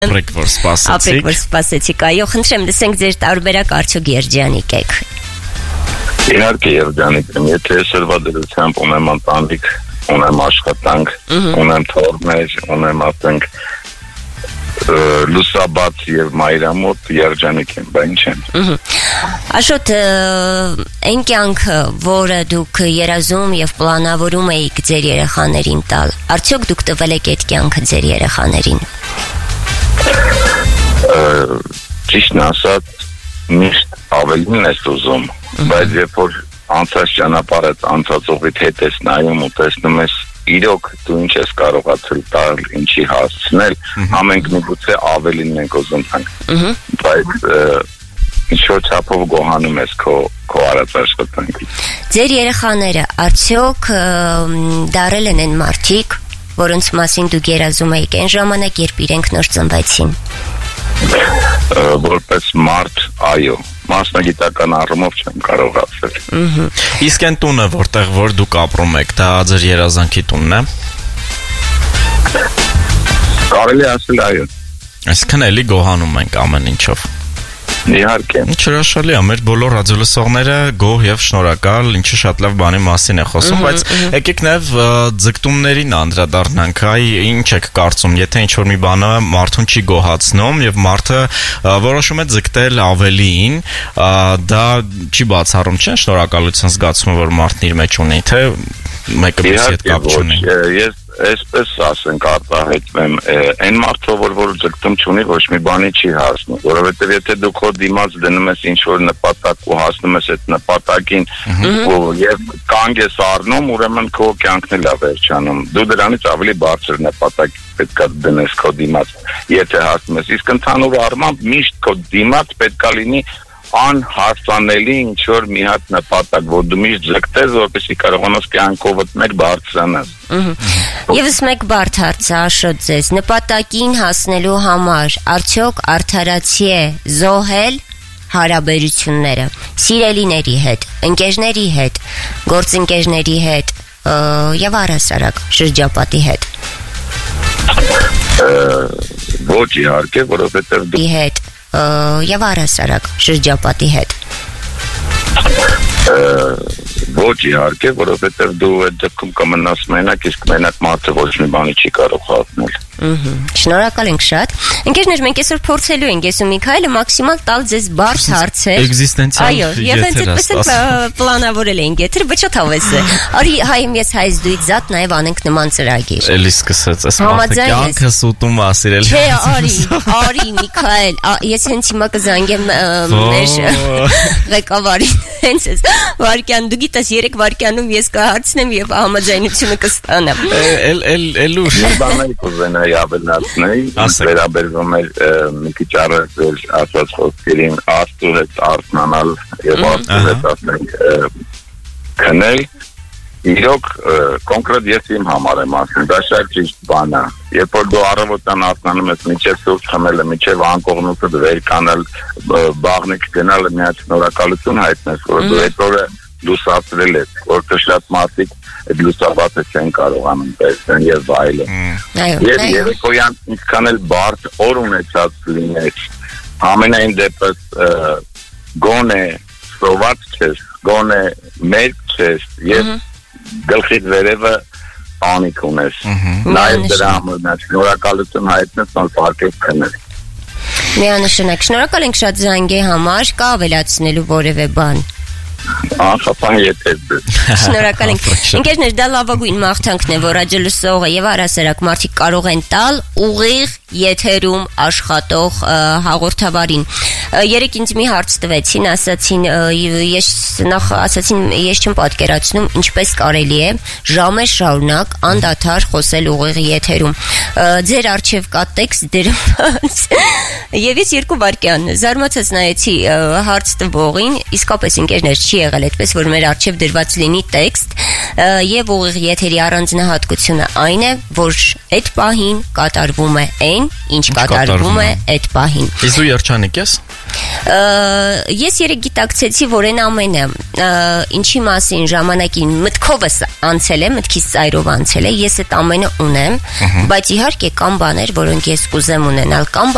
Ապրեք, որ սպասեցիք, այո, խնդրեմ, լսենք ձեր տարբերակ արդյոք երջանիկ եք։ Իհարկե երջանիկ եմ, եթե սրվա դրությամբ ունեմ ընտանիք, ունեմ աշխատանք, ունեմ թորներ, ունեմ ասենք լուսաբաց եւ մայրամոտ երջանիկ եմ, բա ինչ եմ։ Աշոտ, այն կյանքը, որը դուք երազում եւ պլանավորում էիք ձեր երեխաներին տալ, արդյոք դուք տվել եք այդ կյանքը ձեր երեխաներին։ Ճիշտն ասած, միշտ ավելին ես ուզում, բայց երբ որ անցած ճանապարհը անցած ուղիդ հետ ես նայում ու տեսնում ես իրոք դու ինչ ես կարողացել տալ, ինչի հասցնել, ամենք միգուցե ավելին ենք ուզում ենք, բայց ինչ-որ չափով գոհանում ես քո արած աշխատանքից։ Ձեր երեխաները արդյոք դարել են այն մարդիկ, որոնց մասին դուք երազում եք այն ժամանակ, երբ իրենք նոր ծնվեցին։ Որպես մարդ, այո, մասնագիտական առումով չեմ կարող ասել։ Իսկ այն տունը, որտեղ որ դուք ապրում եք, դա ձեր երազանքի տունն է։ Կարելի ասել այո։ Այսինքն էլի գոհանում ենք ամեն ինչով։ Իհարկե։ Ինչ հրաշալի է, մեր բոլոր ռադիոլսողները գոհ եւ շնորհակալ, ինչը շատ լավ բանի մասին է խոսում, բայց եկեք նաեւ ձգտումներին անդրադառնանք, այ ինչ եք կարծում, եթե ինչ որ մի բանը մարդուն չի գոհացնում եւ մարդը որոշում է ձգտել ավելին, դա չի բացառում, չէ՞, շնորհակալության զգացումը, որ մարդն իր մեջ ունի, թե մեկը մյուսի հետ կապ չունի։ Ես այսպես ասենք արտահայտվեմ, այն մարդով որ ձգտում չունի, ոչ մի բանի չի հասնում, որովհետև եթե դու քո դիմաց դնում ես ինչ-որ նպատակ ու հասնում ես այդ նպատակին եւ կանգ ես առնում, ուրեմն քո կյանքն էլ է վերջանում։ Դու դրանից ավելի բարձր նպատակ պետք է դնես քո դիմաց, եթե հասնում ես։ Իսկ ընդհանուր առմամբ միշտ քո դիմաց պետք է լինի անհասանելի ինչ-որ մի հատ նպատակ, որ դու միշտ ձգտես, որպեսզի կարողանաս կյանքովդ մեկ բարձրանաս։ Եվս մեկ բարդ հարց է Աշոտ ձեզ, նպատակին հասնելու համար արդյոք արդարացի է զոհել հարաբերությունները սիրելիների հետ, ընկերների հետ, գործընկերների հետ եւ առհասարակ շրջապատի հետ։ Ոչ իհարկե, որովհետեւ դու հետ եւ առհասարակ շրջապատի հետ։ Ոչ իհարկե, որովհետեւ դու այդ դեպքում կմնաս մենակ, իսկ մենակ մարդը ոչ մի բանի չի կարող հասնել։ Շնորհակալ ենք շատ։ Ընկերներ, մենք այսօր փորձելու ենք ես ու Միքայելը մաքսիմալ տալ ձեզ բարդ հարցեր։ Էգզիստենցիալ։ Այո, եւ հենց այդպես պլանավորել ենք եթեր, ոչ թավես։ Արի հայեմ ես հայց դույց զատ նաեւ անենք նման ծրագիր։ Էլի սկսեց, այս մարդը կյանքը սուտում ասիրել։ Չէ, արի Միքայել, ես հենց հիմա կզանգեմ մեր ղեկավարին, հենց այս վարքյան, դու գիտես 3 վարքյանում ես կհարցնեմ եւ համաձայնությունը կստանամ։ Էլ ուշ բաներ կուզենայի ավելացնել, վերաբերվում է մի քիչ առաջ ասած խոսքերին, աստու հետ արթնանալ եւ աստու հետ ասենք քնել։ Իրոք կոնկրետ ես իմ համար եմ ասում, դա շատ ճիշտ բան է։ Երբ որ դու առավոտյան արթնանում ես, միջև սուրճ խմելը, միջև անկողնուտը վեր կանալ, բաղնիկ գնալը մի հատ շնորհակալություն հայտնես, որ դու այդ օրը լուսացրել ես, որտեղ շատ մարդիկ այդ լուսաբացը չեն կարողանում տեսնել եւ այլն։ Եվ երեկոյան ինչքան էլ բարդ օր ունեցած լինես, ամենայն դեպս գոնե սոված չես, գոնե մեծ չես եւ գլխիդ վերևը անիք ունես։ Նաև դրա համար շնորհակալություն հայտնես, որ պարկես քնել։ Միանշանակ շնորհակալ ենք շատ զանգի համար, կա ավելացնելու որևէ բան։ Անխափան եթեր։ Շնորհակալ ենք։ Ընկերներ, դա լավագույն մաղթանքն է, որ ռադիոլսողը եւ առհասարակ մարդիկ կարող են տալ ուղիղ եթերում աշխատող հաղորդավարին։ Երեք ինձ մի հարց տվեցին, ասացին, ես չեմ պատկերացնում ինչպես կարելի է ժամեր շարունակ անդադար խոսել ուղիղ եթերում։ Ձեր արչև կա տեքստ դրված։ Եվ ես 2 վայրկյան զարմացած նայեցի հարց տվողին, իսկապես ընկերներ չի եղել այդպես, որ մեր արչև դրված լինի տեքստ, եւ ուղիղ եթերի առանձնահատկությունը այն է, որ այդ պահին կատարվում է այն, ինչ կատարվում է այդ պահին։ Իսկ դու երջանիկ ես։ Ես երեք գիտակցեցի, որ այն ամենը, ինչի մասին ժամանակին մտքովս անցել է, մտքից ծայրով անցել է, ես այդ ամենը ունեմ, բայց իհարկե կան բաներ, որոնք ես կուզեմ ունենալ, կան